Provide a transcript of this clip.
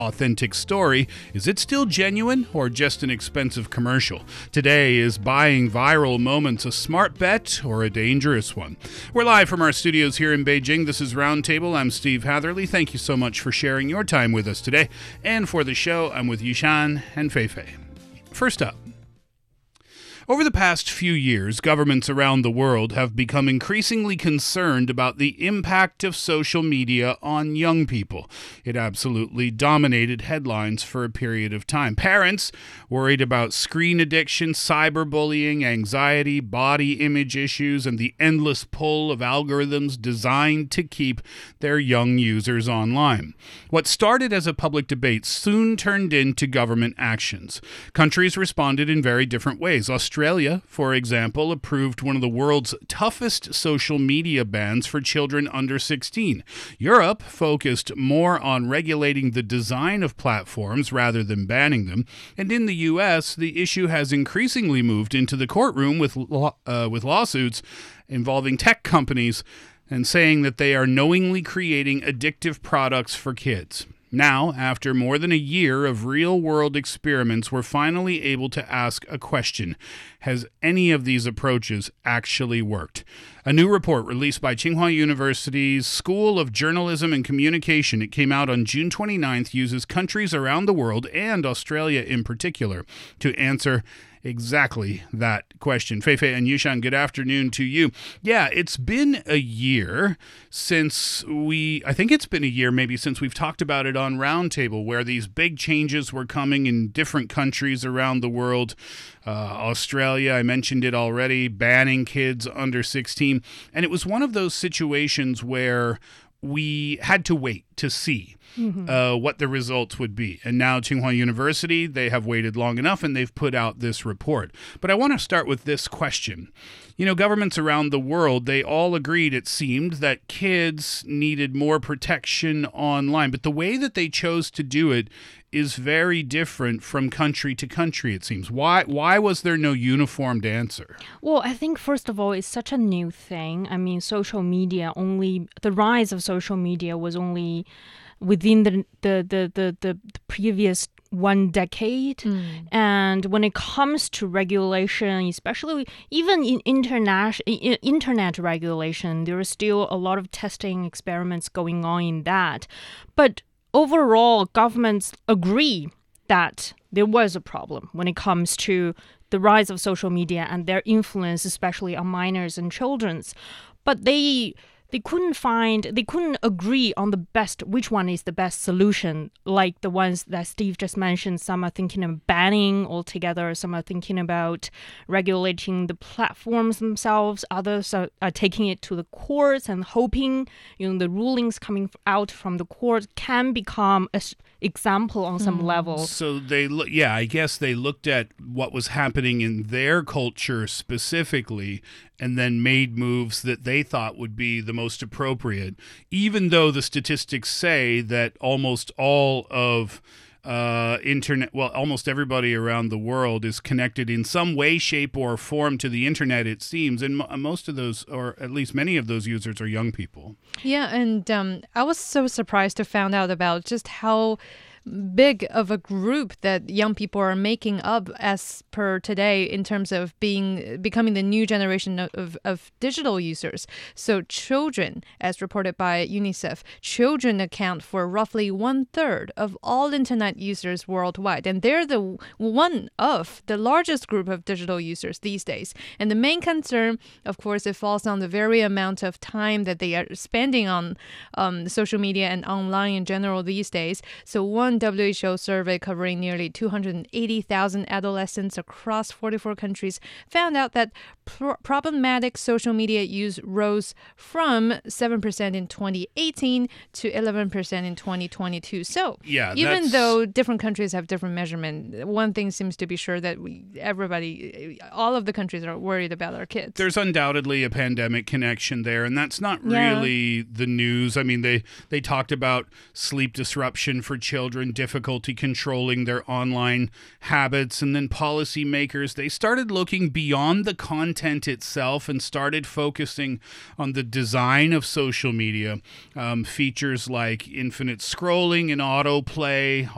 authentic story. Is it still genuine or just an expensive commercial? Today, is buying viral moments a smart bet or a dangerous one? We're live from our studios here in Beijing. This is Roundtable. I'm Steve Hatherley. Thank you so much for sharing your time with us today. And for the show, I'm with Yushan and Feifei. First up, over the past few years, governments around the world have become increasingly concerned about the impact of social media on young people. It absolutely dominated headlines for a period of time. Parents worried about screen addiction, cyberbullying, anxiety, body image issues, and the endless pull of algorithms designed to keep their young users online. What started as a public debate soon turned into government actions. Countries responded in very different ways. Australia, for example, approved one of the world's toughest social media bans for children under 16. Europe focused more on regulating the design of platforms rather than banning them. And in the U.S., the issue has increasingly moved into the courtroom with lawsuits involving tech companies and saying that they are knowingly creating addictive products for kids. Now, after more than a year of real-world experiments, we're finally able to ask a question. Has any of these approaches actually worked? A new report released by Tsinghua University's School of Journalism and Communication, it came out on June 29th, uses countries around the world, and Australia in particular, to answer exactly that question. Feifei and Yushan, good afternoon to you. Yeah, it's been a year since since we've talked about it on Roundtable, where these big changes were coming in different countries around the world. Australia, I mentioned it already, banning kids under 16. And it was one of those situations where we had to wait to see what the results would be. And now Tsinghua University, they have waited long enough and they've put out this report. But I want to start with this question. You know, governments around the world, they all agreed, it seemed, that kids needed more protection online. But the way that they chose to do it is very different from country to country, it seems. Why was there no uniformed answer? Well, I think, first of all, it's such a new thing. I mean, the rise of social media was only within the previous one decade. And when it comes to regulation, especially even in internet regulation, there is still a lot of testing experiments going on in that. But overall, governments agree that there was a problem when it comes to the rise of social media and their influence, especially on minors and children. But they couldn't agree on which one is the best solution, like the ones that Steve just mentioned. Some are thinking of banning altogether, some are thinking about regulating the platforms themselves, others are taking it to the courts and hoping, the rulings coming out from the court can become an example on some level. So I guess they looked at what was happening in their culture specifically and then made moves that they thought would be the most appropriate, even though the statistics say that almost all of almost everybody around the world is connected in some way, shape, or form to the internet, it seems. And most of those, or at least many of those users, are young people. Yeah, and I was so surprised to find out about just how big of a group that young people are making up as per today in terms of becoming the new generation of digital users. So children, as reported by UNICEF, children account for roughly 1/3 of all internet users worldwide. And they're one of the largest group of digital users these days. And the main concern, of course, it falls on the very amount of time that they are spending on social media and online in general these days. So one WHO survey covering nearly 280,000 adolescents across 44 countries found out that problematic social media use rose from 7% in 2018 to 11% in 2022. So even though different countries have different measurement, one thing seems to be sure that all of the countries are worried about our kids. There's undoubtedly a pandemic connection there, and that's not really the news. I mean, they talked about sleep disruption for children, difficulty controlling their online habits, and then policymakers, they started looking beyond the content itself and started focusing on the design of social media. Features like infinite scrolling and autoplay,